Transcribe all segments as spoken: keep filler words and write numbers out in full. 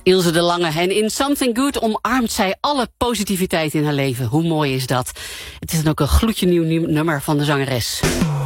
Ilse de Lange. En in Something Good omarmt zij alle positiviteit in haar leven. Hoe mooi is dat? Het is dan ook een gloedje nieuw nummer van de zangeres.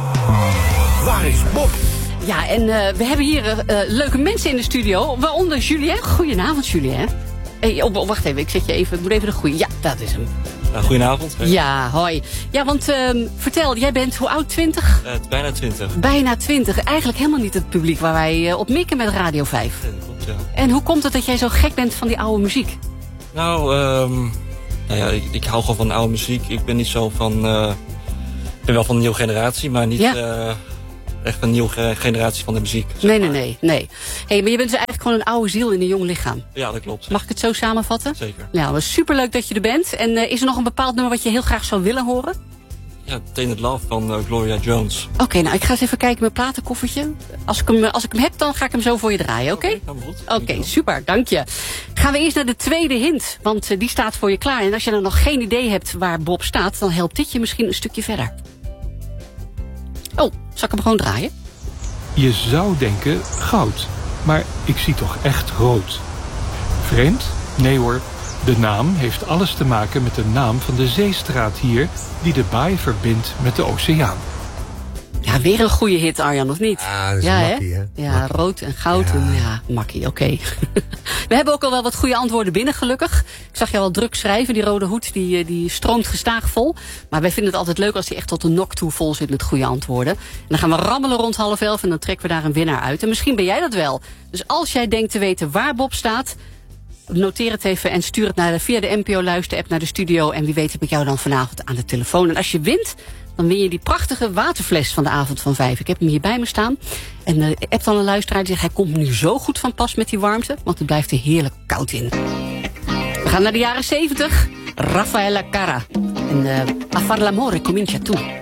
Waar is Bob? Ja, en uh, we hebben hier uh, leuke mensen in de studio. Waaronder Julien. Goedenavond, Julien. Hey, oh, wacht even, ik zet je even. Ik moet even de goeie. Ja, dat is hem. Uh, goedenavond. Hey. Ja, hoi. Ja, want uh, vertel, jij bent hoe oud? twintig? Uh, bijna twintig. Bijna twintig. Eigenlijk helemaal niet het publiek waar wij uh, op mikken met Radio vijf. Ja, dat klopt, ja. En hoe komt het dat jij zo gek bent van die oude muziek? Nou, um, nou ja, ik, ik hou gewoon van oude muziek. Ik ben niet zo van... Uh, ik ben wel van de nieuwe generatie, maar niet... Ja. Uh, echt een nieuwe generatie van de muziek. Nee, nee, nee, nee. Hey, maar je bent dus eigenlijk gewoon een oude ziel in een jong lichaam. Ja, dat klopt. Mag ik het zo samenvatten? Zeker. Nou, het is superleuk dat je er bent. En uh, is er nog een bepaald nummer wat je heel graag zou willen horen? Ja, Tainted Love van uh, Gloria Jones. Oké, okay, nou ik ga eens even kijken in mijn platenkoffertje. Als ik hem, als ik hem heb, dan ga ik hem zo voor je draaien, oké? Okay? Oké, okay, okay, super, dank je. Gaan we eerst naar de tweede hint, want uh, die staat voor je klaar. En als je dan nog geen idee hebt waar Bob staat, dan helpt dit je misschien een stukje verder. Oh, zal ik hem gewoon draaien? Je zou denken goud, maar ik zie toch echt rood. Vreemd? Nee hoor. De naam heeft alles te maken met de naam van de zeestraat hier... die de baai verbindt met de oceaan. Ja, weer een goede hit, Arjan, of niet? Ah, dat is ja, makkie, hè? Ja, makkie. Rood en goud. Ja, en, ja makkie, oké. Okay. We hebben ook al wel wat goede antwoorden binnen, gelukkig. Ik zag je al druk schrijven, die rode hoed, die, die stroomt gestaag vol. Maar wij vinden het altijd leuk als die echt tot de nok toe vol zit met goede antwoorden. En dan gaan we rammelen rond half elf en dan trekken we daar een winnaar uit. En misschien ben jij dat wel. Dus als jij denkt te weten waar Bob staat... noteer het even en stuur het naar de, via de N P O-luister-app naar de studio. En wie weet heb ik jou dan vanavond aan de telefoon. En als je wint, dan win je die prachtige waterfles van de avond van vijf. Ik heb hem hier bij me staan. En uh, app dan een luisteraar die zegt... hij komt nu zo goed van pas met die warmte, want het blijft er heerlijk koud in. We gaan naar de jaren zeventig. Raffaella Carrà. En uh, A far l'amore comincia tu.